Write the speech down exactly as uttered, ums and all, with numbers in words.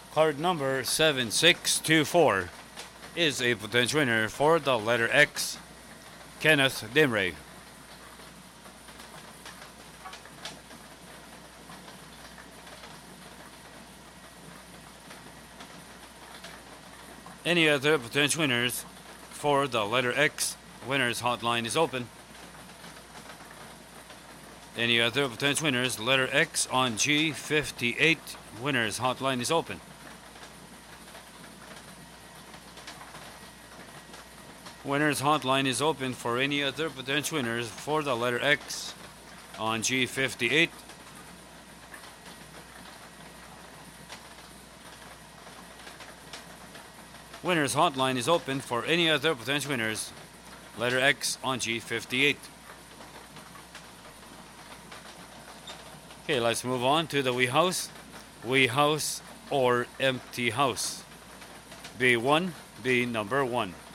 Card number seven six two four is a potential winner for the letter X, Kenneth Dimray. Any other potential winners for the letter X? Winners hotline is open. Any other potential winners? Letter X on G fifty-eight. Winners hotline is open. Winners hotline is open for any other potential winners for the letter X on G fifty-eight. Winners hotline is open for any other potential winners. Letter X on G fifty-eight. Okay, let's move on to the Wee House. Wee House or Empty House. B one, B number one.